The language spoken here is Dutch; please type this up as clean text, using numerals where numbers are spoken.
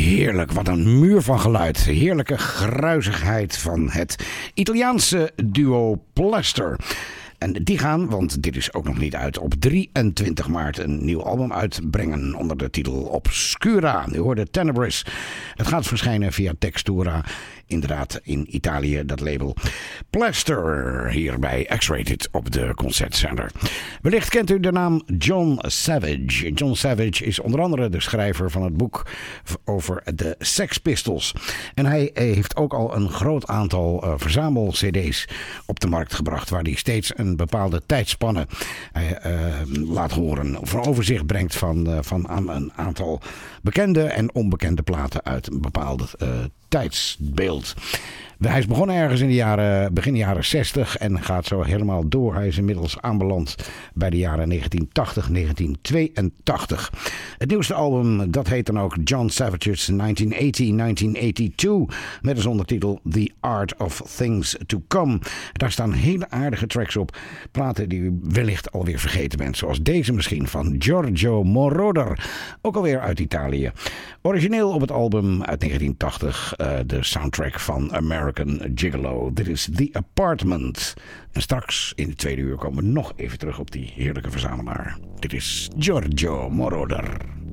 Heerlijk, wat een muur van geluid. Heerlijke gruizigheid van het Italiaanse duo Plaster. En die gaan, want dit is ook nog niet uit, op 23 maart een nieuw album uitbrengen onder de titel Obscura. U hoorde Tenebris. Het gaat verschijnen via Textura. Inderdaad, in Italië, dat label. Plaster, hier bij X-Rated op de concertzender. Wellicht kent u de naam John Savage. John Savage is onder andere de schrijver van het boek over de Sex Pistols. En hij heeft ook al een groot aantal verzamel-cd's op de markt gebracht, waar hij steeds een bepaalde tijdspanne laat horen. Of een overzicht brengt van een aantal bekende en onbekende platen uit een bepaalde tijdsbeeld. Hij is begonnen ergens in de begin jaren 60 en gaat zo helemaal door. Hij is inmiddels aanbeland bij de jaren 1980, 1982. Het nieuwste album, dat heet dan ook John Savage's 1980-1982. Met als ondertitel The Art of Things to Come. Daar staan hele aardige tracks op. Platen die u wellicht alweer vergeten bent. Zoals deze misschien van Giorgio Moroder. Ook alweer uit Italië. Origineel op het album uit 1980. De soundtrack van American Gigolo. Dit is The Apartment. En straks in de tweede uur komen we nog even terug op die heerlijke verzamelaar. Dit is Giorgio Moroder.